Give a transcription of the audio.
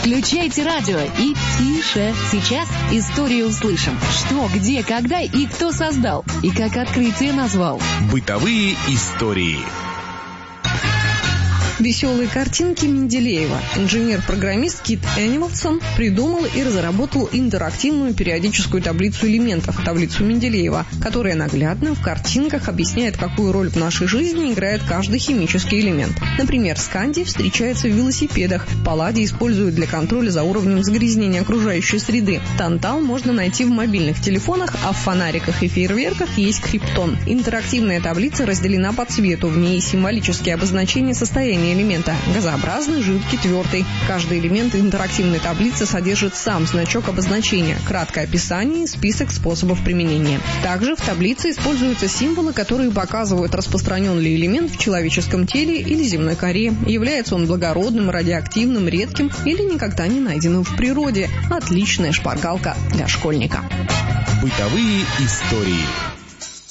Включайте радио и тише. Сейчас историю услышим. Что, где, когда и кто создал. И как открытие назвал. Бытовые истории. Веселые картинки Менделеева. Инженер-программист Кит Эниолсон придумал и разработал интерактивную периодическую таблицу элементов, таблицу Менделеева, которая наглядно в картинках объясняет, какую роль в нашей жизни играет каждый химический элемент. Например, скандий встречается в велосипедах, палладий используют для контроля за уровнем загрязнения окружающей среды, тантал можно найти в мобильных телефонах, а в фонариках и фейерверках есть криптон. Интерактивная таблица разделена по цвету, в ней символические обозначения состояния элемента – газообразный, жидкий, твердый. Каждый элемент интерактивной таблицы содержит сам значок обозначения, краткое описание и список способов применения. Также в таблице используются символы, которые показывают, распространен ли элемент в человеческом теле или земной коре, является он благородным, радиоактивным, редким или никогда не найденным в природе. Отличная шпаргалка для школьника. Бытовые истории.